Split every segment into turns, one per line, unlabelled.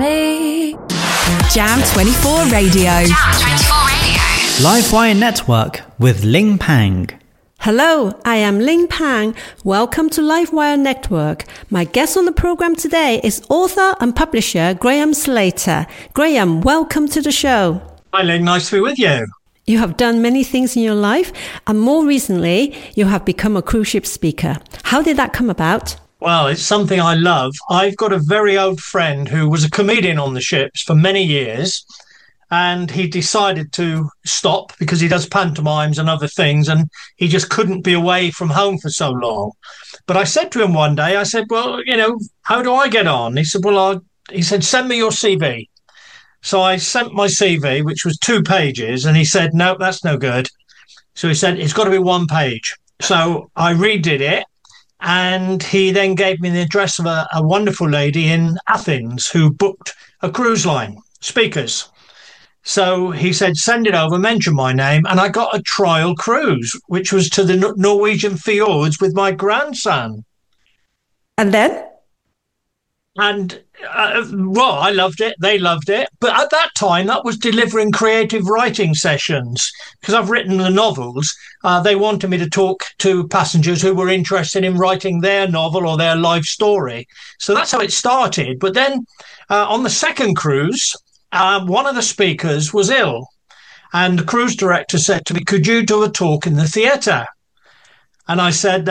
me.
Jam 24 Radio.
Jam 24 Radio.
Livewire Network with Ling Pang.
Hello, I am Ling Pang. Welcome to Livewire Network. My guest on the program today is author and publisher Graham Slater. Graham, welcome to the show.
Hi Ling, nice to be with you.
You have done many things in your life, and more recently, you have become a cruise ship speaker. How did that come about?
Well, it's something I love. I've got a very old friend who was a comedian on the ships for many years, and he decided to stop because he does pantomimes and other things, and he just couldn't be away from home for so long. But I said to him one day, I said, well, how do I get on? He said, he said, send me your CV. So I sent my CV, which was 2 pages, and he said, no, that's no good. So he said, it's got to be 1 page. So I redid it, and he then gave me the address of a wonderful lady in Athens who booked a cruise line, speakers. So he said, send it over, mention my name, and I got a trial cruise, which was to the Norwegian fjords with my grandson.
And then?
And, I loved it. They loved it. But at that time, that was delivering creative writing sessions. Because I've written the novels, they wanted me to talk to passengers who were interested in writing their novel or their life story. So that's how it started. But then on the second cruise, one of the speakers was ill. And the cruise director said to me, could you do a talk in the theatre? And I said,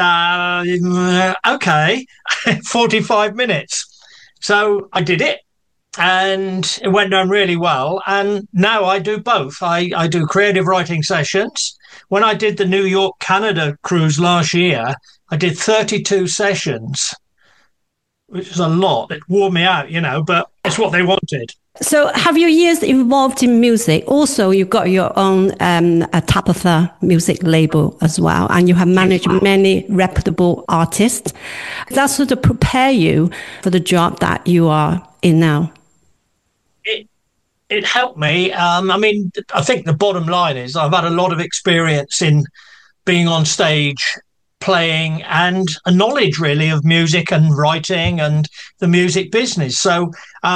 okay, 45 minutes. So I did it, and it went down really well. And now I do both. I do creative writing sessions. When I did the New York, Canada cruise last year, I did 32 sessions, which is a lot. It wore me out, but it's what they wanted.
So have your years involved in music? Also, you've got your own Tabitha music label as well, and you have managed many reputable artists. That sort of prepare you for the job that you are in now?
It helped me. I think the bottom line is I've had a lot of experience in being on stage, playing, and a knowledge really of music and writing and the music business. So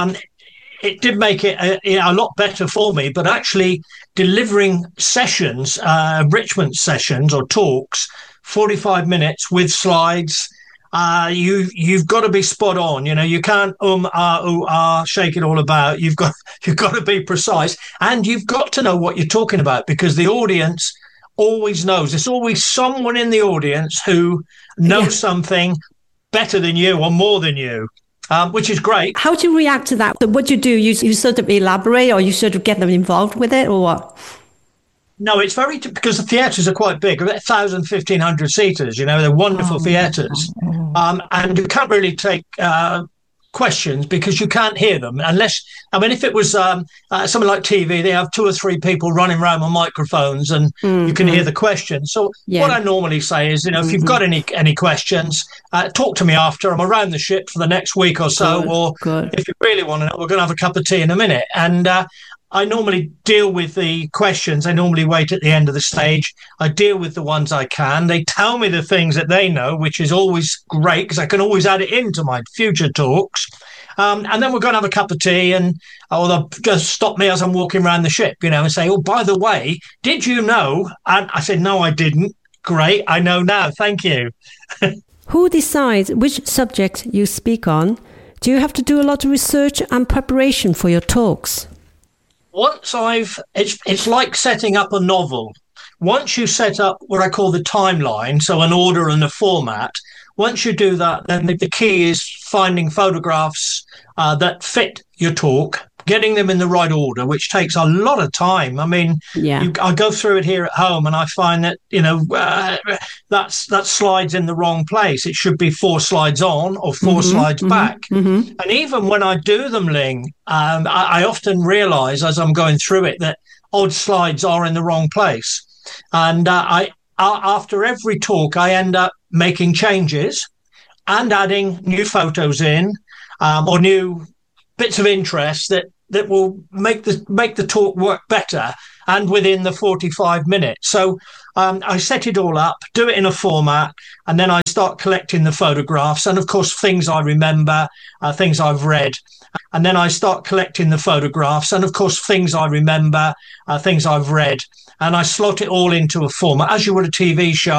it did make it a lot better for me, but actually delivering sessions, enrichment sessions or talks, 45 minutes with slides, you've got to be spot on. You can't shake it all about. You've got to be precise, and you've got to know what you're talking about, because the audience always knows. There's always someone in the audience who knows something better than you or more than you. Which is great.
How do you react to that? What do? You sort of elaborate, or you sort of get them involved with it, or what?
No, it's because the theatres are quite big, 1,000, 1,500 seaters, they're wonderful theatres. And you can't really take questions because you can't hear them unless, if it was something like TV, they have 2 or 3 people running around with microphones and you can hear the questions. So what I normally say is, if you've got any questions, talk to me after. I'm around the ship for the next week or so, if you really want to know, we're going to have a cup of tea in a minute. And I normally deal with the questions. I normally wait at the end of the stage. I deal with the ones I can. They tell me the things that they know, which is always great because I can always add it into my future talks. And then we're going to have a cup of tea, or they'll just stop me as I'm walking around the ship, and say, oh, by the way, did you know? And I said, no, I didn't. Great. I know now. Thank you.
Who decides which subject you speak on? Do you have to do a lot of research and preparation for your talks?
Once it's like setting up a novel. Once you set up what I call the timeline, so an order and a format, once you do that, then the key is finding photographs that fit your talk, getting them in the right order, which takes a lot of time. I go through it here at home and I find that, that slide's in the wrong place. It should be 4 slides on or 4 slides back. And even when I do them, Ling, I often realize as I'm going through it that odd slides are in the wrong place. And after every talk, I end up making changes and adding new photos in or new bits of interest that will make the talk work better and within the 45 minutes. So I set it all up, do it in a format, and then I start collecting the photographs and, of course, things I remember, things I've read. And then I start collecting the photographs and, of course, things I remember, things I've read. And I slot it all into a format, as you would a TV show.